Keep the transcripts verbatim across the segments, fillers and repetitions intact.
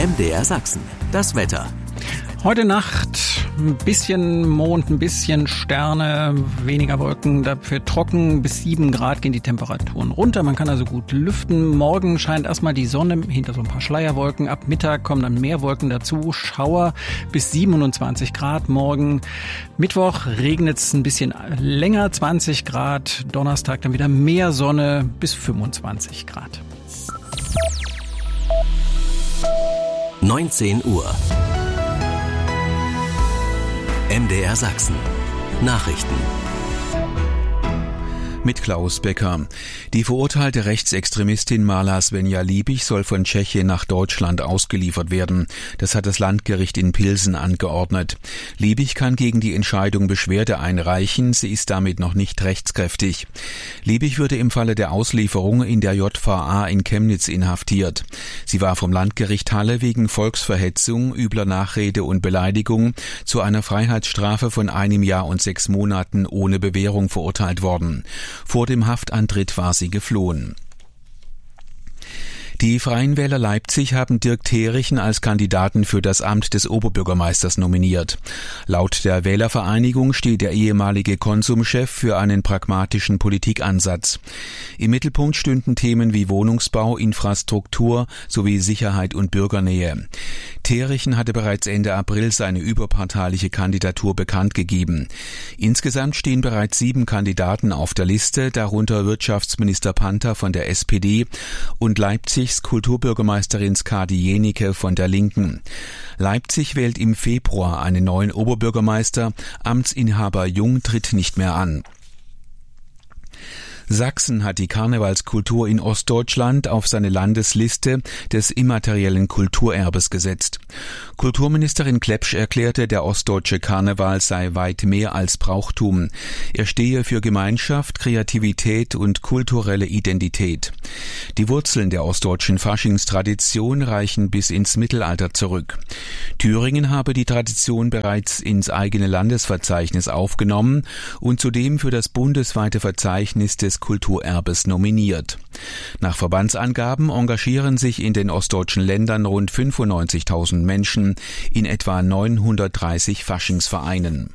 M D R Sachsen, das Wetter. Heute Nacht ein bisschen Mond, ein bisschen Sterne, weniger Wolken, dafür trocken. Bis sieben Grad gehen die Temperaturen runter. Man kann also gut lüften. Morgen scheint erstmal die Sonne hinter so ein paar Schleierwolken. Ab Mittag kommen dann mehr Wolken dazu. Schauer bis siebenundzwanzig Grad morgen. Mittwoch regnet es ein bisschen länger, zwanzig Grad. Donnerstag dann wieder mehr Sonne bis fünfundzwanzig Grad. neunzehn Uhr. M D R Sachsen. Nachrichten. Mit Klaus Becker. Die verurteilte Rechtsextremistin Marla Svenja Liebig soll von Tschechien nach Deutschland ausgeliefert werden. Das hat das Landgericht in Pilsen angeordnet. Liebig kann gegen die Entscheidung Beschwerde einreichen. Sie ist damit noch nicht rechtskräftig. Liebig würde im Falle der Auslieferung in der J V A in Chemnitz inhaftiert. Sie war vom Landgericht Halle wegen Volksverhetzung, übler Nachrede und Beleidigung zu einer Freiheitsstrafe von einem Jahr und sechs Monaten ohne Bewährung verurteilt worden. Vor dem Haftantritt war sie geflohen. Die Freien Wähler Leipzig haben Dirk Therichen als Kandidaten für das Amt des Oberbürgermeisters nominiert. Laut der Wählervereinigung steht der ehemalige Konsumchef für einen pragmatischen Politikansatz. Im Mittelpunkt stünden Themen wie Wohnungsbau, Infrastruktur sowie Sicherheit und Bürgernähe. Therichen hatte bereits Ende April seine überparteiliche Kandidatur bekannt gegeben. Insgesamt stehen bereits sieben Kandidaten auf der Liste, darunter Wirtschaftsminister Panther von der S P D und Leipzigs Kulturbürgermeisterin Skadi Jenicke von der Linken. Leipzig wählt im Februar einen neuen Oberbürgermeister. Amtsinhaber Jung tritt nicht mehr an. Sachsen hat die Karnevalskultur in Ostdeutschland auf seine Landesliste des immateriellen Kulturerbes gesetzt. Kulturministerin Klepsch erklärte, der ostdeutsche Karneval sei weit mehr als Brauchtum. Er stehe für Gemeinschaft, Kreativität und kulturelle Identität. Die Wurzeln der ostdeutschen Faschingstradition reichen bis ins Mittelalter zurück. Thüringen habe die Tradition bereits ins eigene Landesverzeichnis aufgenommen und zudem für das bundesweite Verzeichnis des Kulturerbes nominiert. Nach Verbandsangaben engagieren sich in den ostdeutschen Ländern rund fünfundneunzigtausend Menschen in etwa neunhundertdreißig Faschingsvereinen.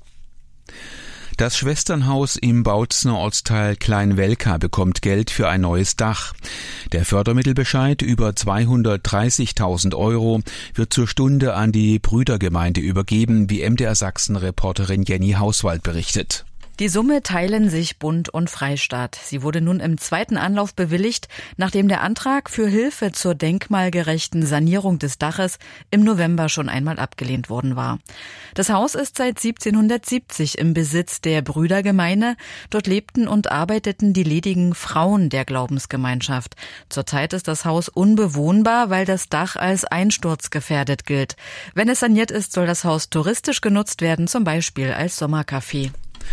Das Schwesternhaus im Bautzner Ortsteil Klein-Welka bekommt Geld für ein neues Dach. Der Fördermittelbescheid über zweihundertdreißigtausend Euro wird zur Stunde an die Brüdergemeinde übergeben, wie M D R Sachsen-Reporterin Jenny Hauswald berichtet. Die Summe teilen sich Bund und Freistaat. Sie wurde nun im zweiten Anlauf bewilligt, nachdem der Antrag für Hilfe zur denkmalgerechten Sanierung des Daches im November schon einmal abgelehnt worden war. Das Haus ist seit siebzehnhundertsiebzig im Besitz der Brüdergemeinde. Dort lebten und arbeiteten die ledigen Frauen der Glaubensgemeinschaft. Zurzeit ist das Haus unbewohnbar, weil das Dach als einsturzgefährdet gilt. Wenn es saniert ist, soll das Haus touristisch genutzt werden, zum Beispiel als Sommercafé.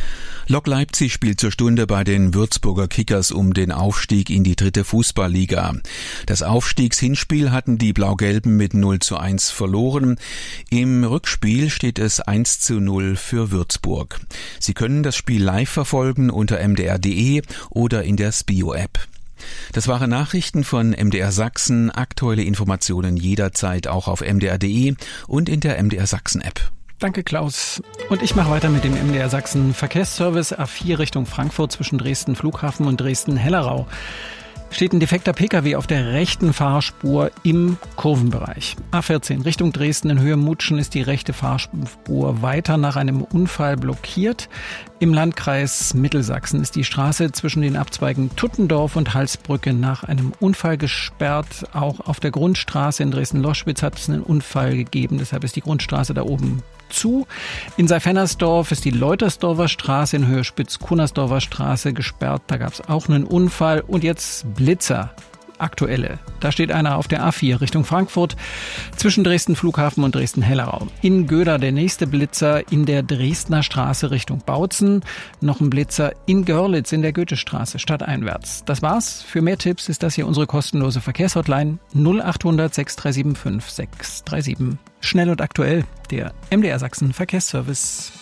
Lok Leipzig spielt zur Stunde bei den Würzburger Kickers um den Aufstieg in die dritte Fußballliga. Das Aufstiegshinspiel hatten die Blau-Gelben mit null zu eins verloren. Im Rückspiel steht es eins zu null für Würzburg. Sie können das Spiel live verfolgen unter m d r punkt d e oder in der Spio-App. Das waren Nachrichten von M D R Sachsen. Aktuelle Informationen jederzeit auch auf m d r punkt d e und in der M D R Sachsen-App. Danke, Klaus. Und ich mache weiter mit dem M D R Sachsen Verkehrsservice A vier Richtung Frankfurt zwischen Dresden Flughafen und Dresden Hellerau. Steht ein defekter Pkw auf der rechten Fahrspur im Kurvenbereich. A vierzehn Richtung Dresden in Höhe Mutschen ist die rechte Fahrspur weiter nach einem Unfall blockiert. Im Landkreis Mittelsachsen ist die Straße zwischen den Abzweigen Tuttendorf und Halsbrücke nach einem Unfall gesperrt. Auch auf der Grundstraße in Dresden-Loschwitz hat es einen Unfall gegeben, deshalb ist die Grundstraße da oben zu. In Seifernersdorf ist die Leutersdorfer Straße in Höhe Spitz-Kunnersdorfer Straße gesperrt. Da gab es auch einen Unfall. Und jetzt Blitzer. Aktuelle. Da steht einer auf der A vier Richtung Frankfurt zwischen Dresden Flughafen und Dresden Hellerau. In Göda der nächste Blitzer in der Dresdner Straße Richtung Bautzen. Noch ein Blitzer in Görlitz in der Goethestraße stadteinwärts. Das war's. Für mehr Tipps ist das hier unsere kostenlose Verkehrshotline null acht hundert sechs drei sieben fünf sechs drei sieben. Schnell und aktuell, der M D R Sachsen Verkehrsservice.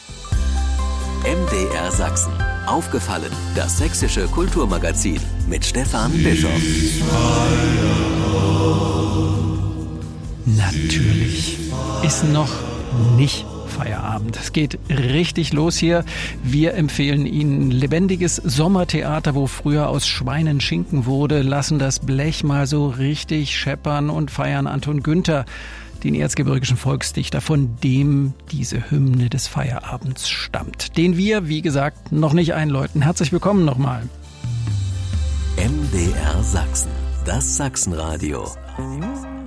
M D R Sachsen. Aufgefallen, das sächsische Kulturmagazin mit Stefan Bischoff. Na, Natürlich ist noch nicht Feierabend. Es geht richtig los hier. Wir empfehlen Ihnen lebendiges Sommertheater, wo früher aus Schweinen Schinken wurde, lassen das Blech mal so richtig scheppern und feiern Anton Günther, den erzgebirgischen Volksdichter, von dem diese Hymne des Feierabends stammt, den wir, wie gesagt, noch nicht einläuten. Herzlich willkommen nochmal. M D R Sachsen, das Sachsenradio.